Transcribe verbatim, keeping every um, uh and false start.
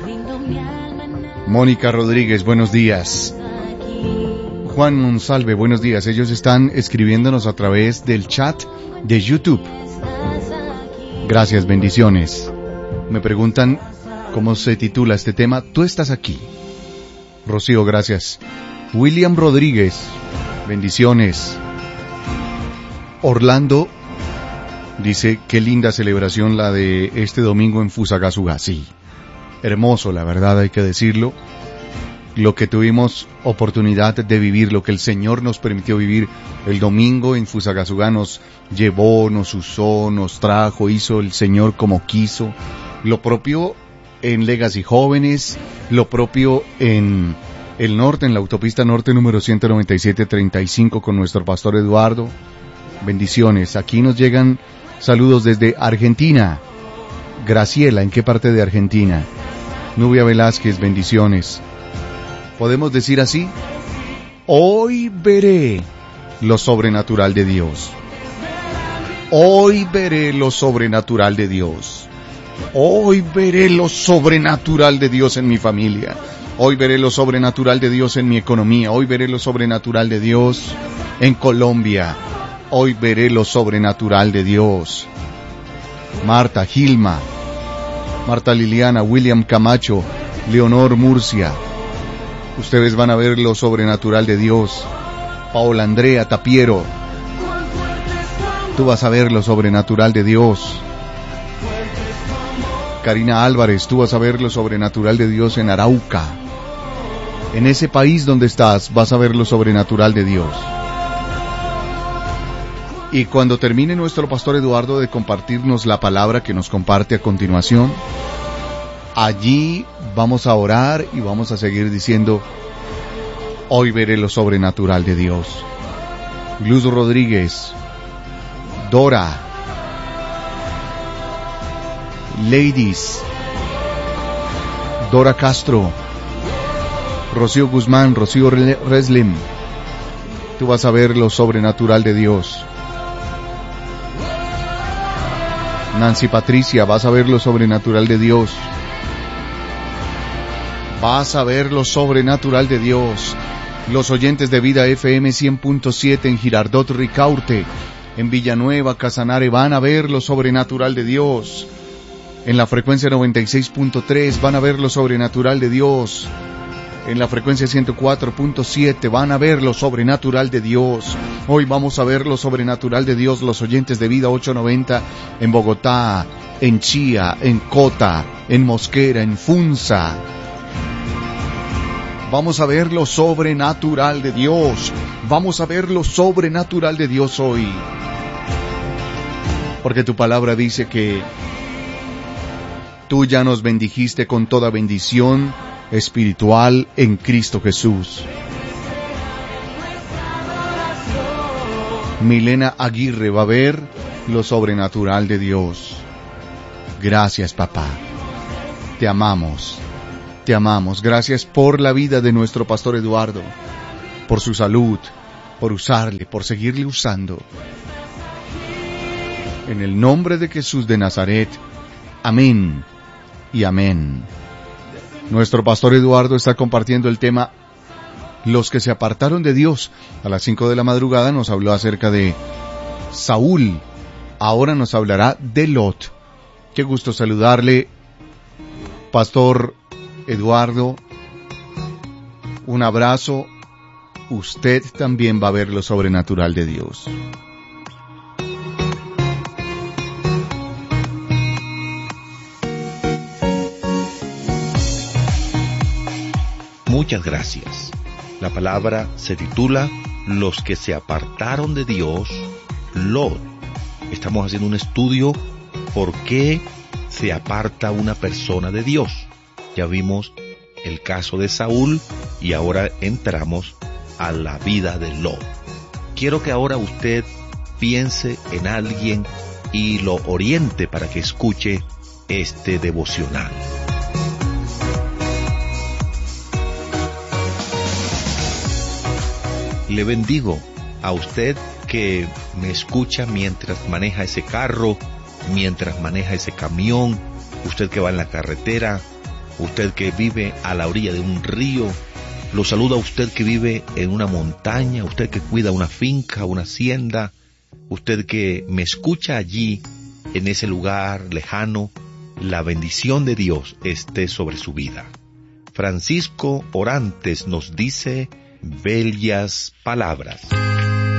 Mónica Rodríguez, buenos días. Juan Monsalve, buenos días. Ellos están escribiéndonos a través del chat de YouTube. Gracias, bendiciones. Me preguntan cómo se titula este tema. Tú estás aquí. Rocío, gracias. William Rodríguez, bendiciones. Orlando dice, qué linda celebración la de este domingo en Fusagasugá. Sí, hermoso, la verdad, hay que decirlo. Lo que tuvimos oportunidad de vivir, lo que el Señor nos permitió vivir el domingo en Fusagasugá, nos llevó, nos usó, nos trajo, hizo el Señor como quiso. Lo propio en Legacy Jóvenes, lo propio en el norte, en la autopista norte número ciento noventa y siete treinta y cinco con nuestro pastor Eduardo. Bendiciones. Aquí nos llegan saludos desde Argentina. Graciela, ¿en qué parte de Argentina? Nubia Velázquez, bendiciones. ¿Podemos decir así? Hoy veré lo sobrenatural de Dios. Hoy veré lo sobrenatural de Dios. Hoy veré lo sobrenatural de Dios en mi familia. Hoy veré lo sobrenatural de Dios en mi economía. Hoy veré lo sobrenatural de Dios en Colombia. Hoy veré lo sobrenatural de Dios. Marta, Gilma, Marta Liliana, William Camacho, Leonor Murcia. Ustedes van a ver lo sobrenatural de Dios. Paola Andrea Tapiero. Tú vas a ver lo sobrenatural de Dios. Karina Álvarez, tú vas a ver lo sobrenatural de Dios en Arauca. En ese país donde estás, vas a ver lo sobrenatural de Dios. Y cuando termine nuestro pastor Eduardo de compartirnos la palabra que nos comparte a continuación, allí vamos a orar y vamos a seguir diciendo, hoy veré lo sobrenatural de Dios. Luz Rodríguez, Dora, Ladies, Dora Castro, Rocío Guzmán, Rocío Reslim, tú vas a ver lo sobrenatural de Dios. Nancy Patricia, vas a ver lo sobrenatural de Dios. Vas a ver lo sobrenatural de Dios. Los oyentes de Vida F M cien punto siete en Girardot Ricaurte, en Villanueva, Casanare, van a ver lo sobrenatural de Dios. En la frecuencia noventa y seis punto tres van a ver lo sobrenatural de Dios. En la frecuencia ciento cuatro punto siete van a ver lo sobrenatural de Dios. Hoy vamos a ver lo sobrenatural de Dios, los oyentes de Vida ochocientos noventa en Bogotá, en Chía, en Cota, en Mosquera, en Funza. Vamos a ver lo sobrenatural de Dios. Vamos a ver lo sobrenatural de Dios hoy. Porque tu palabra dice que tú ya nos bendijiste con toda bendición espiritual en Cristo Jesús. Milena Aguirre va a ver lo sobrenatural de Dios. Gracias, papá. Te amamos. Te amamos. Gracias por la vida de nuestro pastor Eduardo, por su salud, por usarle, por seguirle usando. En el nombre de Jesús de Nazaret. Amén y amén. Nuestro pastor Eduardo está compartiendo el tema Los que se apartaron de Dios. A las cinco de la madrugada nos habló acerca de Saúl. Ahora nos hablará de Lot. Qué gusto saludarle, pastor Eduardo. Un abrazo. Usted también va a ver lo sobrenatural de Dios. Muchas gracias. La palabra se titula Los que se apartaron de Dios, Lot. Estamos haciendo un estudio por qué se aparta una persona de Dios. Ya vimos el caso de Saúl y ahora entramos a la vida de Lot. Quiero que ahora usted piense en alguien y lo oriente para que escuche este devocional. Le bendigo a usted que me escucha mientras maneja ese carro, mientras maneja ese camión, usted que va en la carretera, usted que vive a la orilla de un río, lo saluda usted que vive en una montaña, usted que cuida una finca, una hacienda, usted que me escucha allí, en ese lugar lejano, la bendición de Dios esté sobre su vida. Francisco Orantes nos dice bellas palabras.